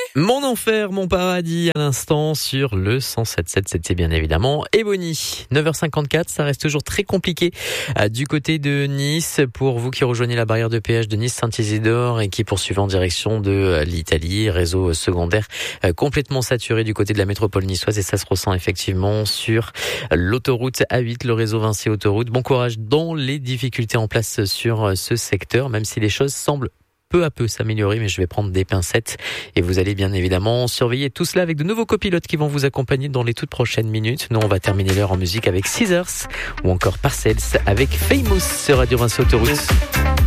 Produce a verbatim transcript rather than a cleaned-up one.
Mon enfer, mon paradis, à l'instant sur le cent sept virgule sept, c'était bien évidemment Ebony. neuf heures cinquante-quatre, ça reste toujours très compliqué euh, du côté de Nice. Pour vous qui rejoignez la barrière de péage de Nice-Saint-Isidore et qui poursuivez en direction de euh, l'Italie, réseau secondaire euh, complètement saturé du côté de la métropole niçoise, et ça se ressent effectivement sur l'autoroute A huit, le réseau Vinci Autoroute. Bon courage dans les difficultés en place sur euh, ce secteur, même si les choses semblent peu à peu s'améliorer, mais je vais prendre des pincettes et vous allez bien évidemment surveiller tout cela avec de nouveaux copilotes qui vont vous accompagner dans les toutes prochaines minutes. Nous, on va terminer l'heure en musique avec Scissors ou encore Parcells avec Famous sur Radio Vinci Autoroute.